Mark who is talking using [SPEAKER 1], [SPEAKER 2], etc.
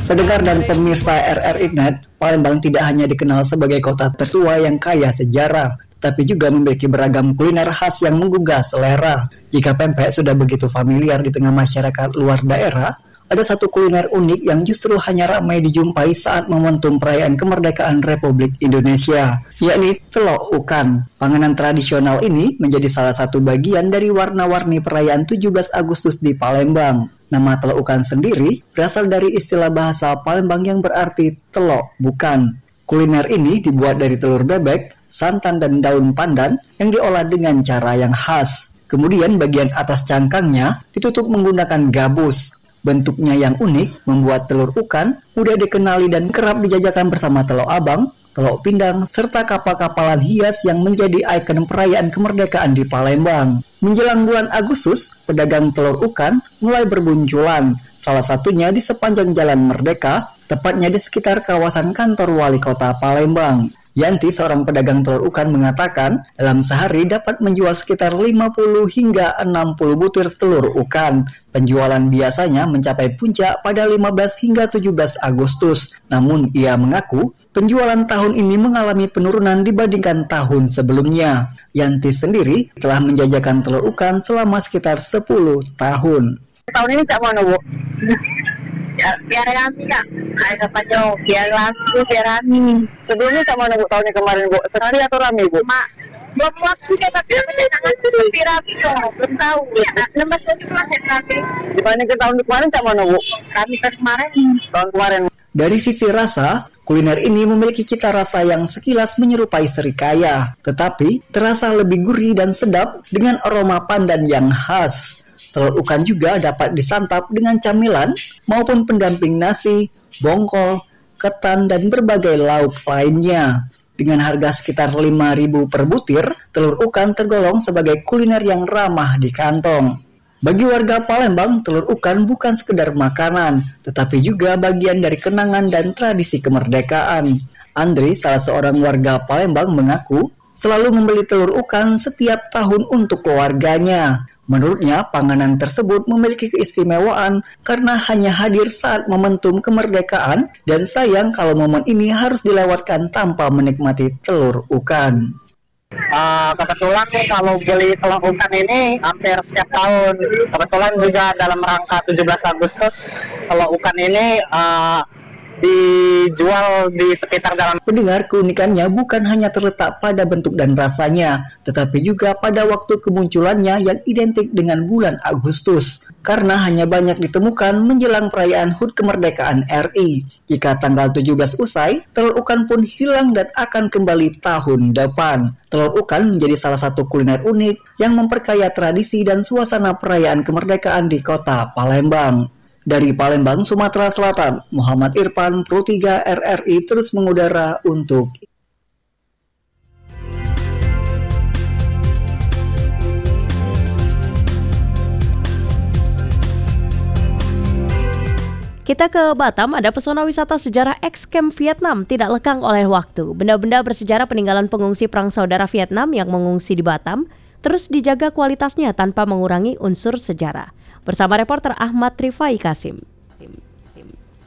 [SPEAKER 1] Pendengar dan pemirsa RR Ignite, Palembang tidak hanya dikenal sebagai kota tertua yang kaya sejarah, tapi juga memiliki beragam kuliner khas yang menggugah selera. Jika pempek sudah begitu familiar di tengah masyarakat luar daerah, ada satu kuliner unik yang justru hanya ramai dijumpai saat momentum perayaan kemerdekaan Republik Indonesia, yakni telok ukan. Panganan tradisional ini menjadi salah satu bagian dari warna-warni perayaan 17 Agustus di Palembang. Nama telok ukan sendiri berasal dari istilah bahasa Palembang yang berarti telok bukan. Kuliner ini dibuat dari telur bebek, santan dan daun pandan yang diolah dengan cara yang khas. Kemudian bagian atas cangkangnya ditutup menggunakan gabus. Bentuknya yang unik membuat telur ukan mudah dikenali dan kerap dijajakan bersama telur abang, telur pindang, serta kapal-kapalan hias yang menjadi ikon perayaan kemerdekaan di Palembang. Menjelang bulan Agustus, pedagang telur ukan mulai bermunculan, salah satunya di sepanjang Jalan Merdeka, tepatnya di sekitar kawasan kantor wali kota Palembang. Yanti, seorang pedagang telur ukan, mengatakan dalam sehari dapat menjual sekitar 50 hingga 60 butir telur ukan. Penjualan biasanya mencapai puncak pada 15 hingga 17 Agustus. Namun ia mengaku penjualan tahun ini mengalami penurunan dibandingkan tahun sebelumnya. Yanti sendiri telah menjajakan telur ukan selama sekitar 10 tahun.
[SPEAKER 2] Tahun ini cak mana, Bu? Ya, biar rame kak, ada panjang, biar laku, biar rame.
[SPEAKER 3] Sebelumnya sama mana Bu tahunnya kemarin Bu? Sekali atau rame Bu?
[SPEAKER 2] Mak, belum waktu ya, tapi perjalanan itu sepi rame dong, belum tahu. Ya, lemas lagi masih rame.
[SPEAKER 3] Dibandingkan tahun kemarin sama mana Bu?
[SPEAKER 2] Kami kemarin.
[SPEAKER 3] Tahun kemarin.
[SPEAKER 1] Dari sisi rasa, kuliner ini memiliki cita rasa yang sekilas menyerupai serikaya, tetapi terasa lebih gurih dan sedap dengan aroma pandan yang khas. Telur ukan juga dapat disantap dengan camilan maupun pendamping nasi, bongkol, ketan, dan berbagai lauk lainnya. Dengan harga sekitar 5.000 per butir, telur ukan tergolong sebagai kuliner yang ramah di kantong. Bagi warga Palembang, telur ukan bukan sekedar makanan, tetapi juga bagian dari kenangan dan tradisi kemerdekaan. Andri, salah seorang warga Palembang, mengaku selalu membeli telur ukan setiap tahun untuk keluarganya. Menurutnya, panganan tersebut memiliki keistimewaan karena hanya hadir saat momentum kemerdekaan dan sayang kalau momen ini harus dilewatkan tanpa menikmati telur ukan.
[SPEAKER 3] Kebetulan nih kalau beli telur ukan ini hampir setiap tahun. Kebetulan juga dalam rangka 17 Agustus telur ukan ini dijual di sekitar jalan.
[SPEAKER 1] Pendengar, keunikannya bukan hanya terletak pada bentuk dan rasanya, tetapi juga pada waktu kemunculannya yang identik dengan bulan Agustus, karena hanya banyak ditemukan menjelang perayaan HUT kemerdekaan RI. Jika tanggal 17 usai, telur ukan pun hilang dan akan kembali tahun depan. Telur ukan menjadi salah satu kuliner unik yang memperkaya tradisi dan suasana perayaan kemerdekaan di kota Palembang. Dari Palembang, Sumatera Selatan, Muhammad Irfan, Pro 3 RRI terus mengudara untuk
[SPEAKER 4] Kita ke Batam, ada pesona wisata sejarah ex-camp Vietnam tidak lekang oleh waktu. Benda-benda bersejarah peninggalan pengungsi Perang Saudara Vietnam yang mengungsi di Batam terus dijaga kualitasnya tanpa mengurangi unsur sejarah. Bersama reporter Ahmad Rifai Kasim.